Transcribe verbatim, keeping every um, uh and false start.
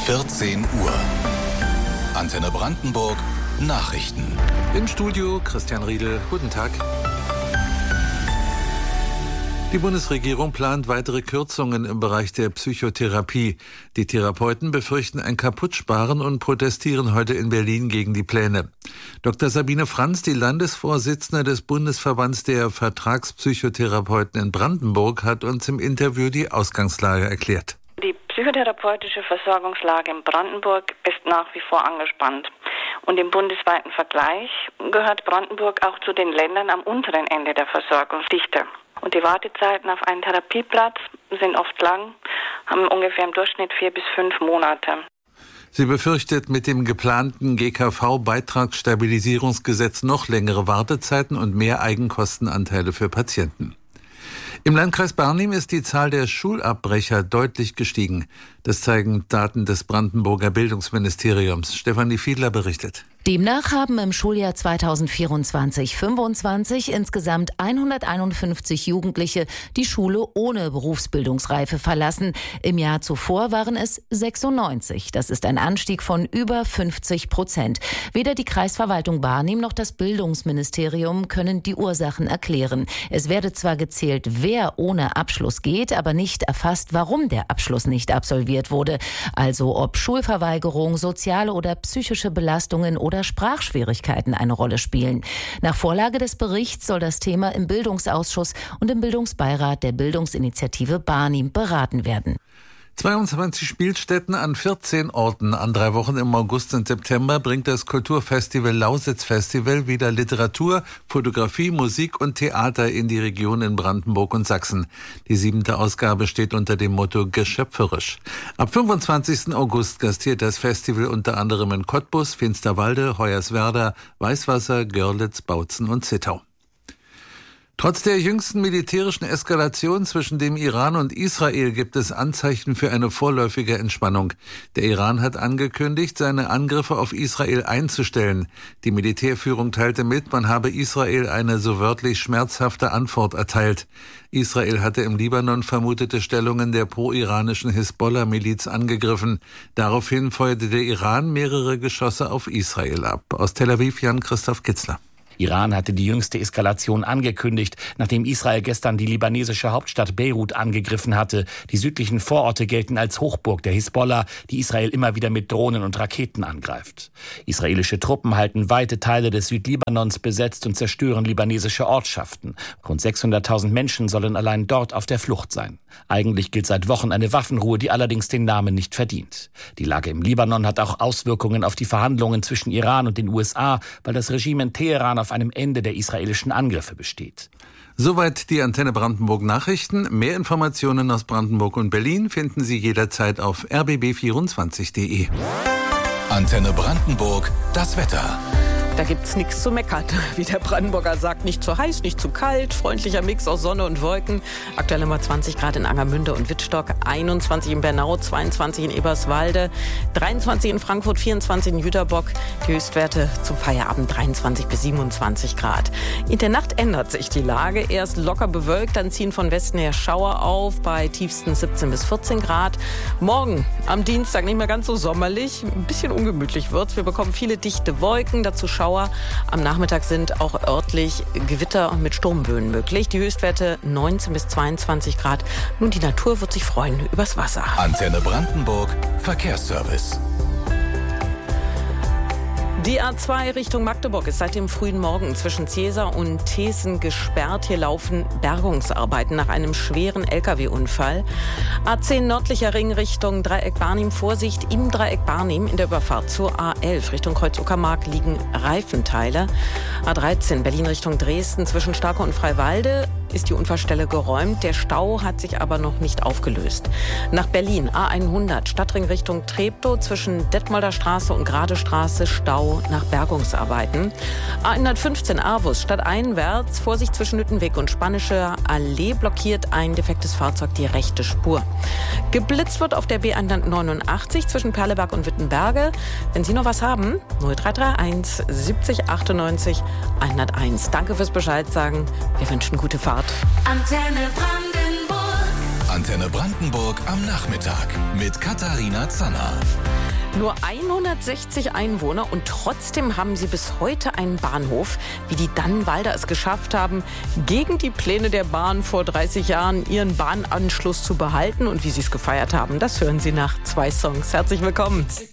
vierzehn Uhr. Antenne Brandenburg Nachrichten. Im Studio Christian Riedel. Guten Tag. Die Bundesregierung plant weitere Kürzungen im Bereich der Psychotherapie. Die Therapeuten befürchten ein Kaputtsparen und protestieren heute in Berlin gegen die Pläne. Doktor Sabine Franz, die Landesvorsitzende des Bundesverbands der Vertragspsychotherapeuten in Brandenburg, hat uns im Interview die Ausgangslage erklärt. Die psychotherapeutische Versorgungslage in Brandenburg ist nach wie vor angespannt. Und im bundesweiten Vergleich gehört Brandenburg auch zu den Ländern am unteren Ende der Versorgungsdichte. Und die Wartezeiten auf einen Therapieplatz sind oft lang, haben ungefähr im Durchschnitt vier bis fünf Monate. Sie befürchtet mit dem geplanten G K V-Beitragsstabilisierungsgesetz noch längere Wartezeiten und mehr Eigenkostenanteile für Patienten. Im Landkreis Barnim ist die Zahl der Schulabbrecher deutlich gestiegen. Das zeigen Daten des Brandenburger Bildungsministeriums. Stefanie Fiedler berichtet. Demnach haben im Schuljahr zweitausendvierundzwanzig fünfundzwanzig insgesamt hunderteinundfünfzig Jugendliche die Schule ohne Berufsbildungsreife verlassen. Im Jahr zuvor waren es sechsundneunzig. Das ist ein Anstieg von über fünfzig Prozent. Weder die Kreisverwaltung Barnim noch das Bildungsministerium können die Ursachen erklären. Es werde zwar gezählt, wer ohne Abschluss geht, aber nicht erfasst, warum der Abschluss nicht absolviert wurde. Also ob Schulverweigerung, soziale oder psychische Belastungen oder Sprachschwierigkeiten eine Rolle spielen. Nach Vorlage des Berichts soll das Thema im Bildungsausschuss und im Bildungsbeirat der Bildungsinitiative Barnim beraten werden. zweiundzwanzig Spielstätten an vierzehn Orten an drei Wochen im August und September bringt das Kulturfestival Lausitz Festival wieder Literatur, Fotografie, Musik und Theater in die Region in Brandenburg und Sachsen. Die siebente Ausgabe steht unter dem Motto Geschöpferisch. Ab fünfundzwanzigsten August gastiert das Festival unter anderem in Cottbus, Finsterwalde, Hoyerswerda, Weißwasser, Görlitz, Bautzen und Zittau. Trotz der jüngsten militärischen Eskalation zwischen dem Iran und Israel gibt es Anzeichen für eine vorläufige Entspannung. Der Iran hat angekündigt, seine Angriffe auf Israel einzustellen. Die Militärführung teilte mit, man habe Israel eine so wörtlich schmerzhafte Antwort erteilt. Israel hatte im Libanon vermutete Stellungen der pro-iranischen Hisbollah-Miliz angegriffen. Daraufhin feuerte der Iran mehrere Geschosse auf Israel ab. Aus Tel Aviv Jan-Christoph Kitzler. Iran hatte die jüngste Eskalation angekündigt, nachdem Israel gestern die libanesische Hauptstadt Beirut angegriffen hatte. Die südlichen Vororte gelten als Hochburg der Hisbollah, die Israel immer wieder mit Drohnen und Raketen angreift. Israelische Truppen halten weite Teile des Südlibanons besetzt und zerstören libanesische Ortschaften. Rund sechshunderttausend Menschen sollen allein dort auf der Flucht sein. Eigentlich gilt seit Wochen eine Waffenruhe, die allerdings den Namen nicht verdient. Die Lage im Libanon hat auch Auswirkungen auf die Verhandlungen zwischen Iran und den U S A, weil das Regime in Teheran auf einem Ende der israelischen Angriffe besteht. Soweit die Antenne Brandenburg Nachrichten. Mehr Informationen aus Brandenburg und Berlin finden Sie jederzeit auf r b b vierundzwanzig punkt d e. Antenne Brandenburg, das Wetter. Da gibt's nichts zu meckern. Wie der Brandenburger sagt, nicht zu heiß, nicht zu kalt. Freundlicher Mix aus Sonne und Wolken. Aktuell immer zwanzig Grad in Angermünde und Wittstock, einundzwanzig in Bernau, zweiundzwanzig in Eberswalde, dreiundzwanzig in Frankfurt, vierundzwanzig in Jüterbock. Die Höchstwerte zum Feierabend dreiundzwanzig bis siebenundzwanzig Grad. In der Nacht ändert sich die Lage. Erst locker bewölkt, dann ziehen von Westen her Schauer auf bei tiefsten siebzehn bis vierzehn Grad. Morgen am Dienstag nicht mehr ganz so sommerlich. Ein bisschen ungemütlich wird's. Wir bekommen viele dichte Wolken, dazu Schauer. Am Nachmittag sind auch örtlich Gewitter mit Sturmböen möglich. Die Höchstwerte neunzehn bis zweiundzwanzig Grad. Nun, die Natur wird sich freuen übers Wasser. Antenne Brandenburg, Verkehrsservice. Die A zwei Richtung Magdeburg ist seit dem frühen Morgen zwischen Zieser und Thesen gesperrt. Hier laufen Bergungsarbeiten nach einem schweren L K W-Unfall. A zehn nördlicher Ring Richtung Dreieck Barnim. Vorsicht, im Dreieck Barnim in der Überfahrt zur A elf Richtung Kreuz-Uckermark liegen Reifenteile. A dreizehn Berlin Richtung Dresden zwischen Starke und Freiwalde ist die Unfallstelle geräumt. Der Stau hat sich aber noch nicht aufgelöst. Nach Berlin A hundert Stadtring Richtung Treptow zwischen Detmolder Straße und Gradestraße Stau nach Bergungsarbeiten. A hundertfünfzehn Avus stadteinwärts, Vorsicht zwischen Nüttenweg und Spanische Allee, blockiert ein defektes Fahrzeug die rechte Spur. Geblitzt wird auf der B hundertneunundachtzig zwischen Perleberg und Wittenberge. Wenn Sie noch was haben, null drei drei eins siebzig achtundneunzig hunderteins. Danke fürs Bescheid sagen. Wir wünschen gute Fahrt. Antenne Brandenburg. Antenne Brandenburg am Nachmittag mit Katharina Zanner. Nur hundertsechzig Einwohner und trotzdem haben sie bis heute einen Bahnhof. Wie die Dannenwalder es geschafft haben, gegen die Pläne der Bahn vor dreißig Jahren ihren Bahnanschluss zu behalten und wie sie es gefeiert haben, das hören Sie nach zwei Songs. Herzlich willkommen.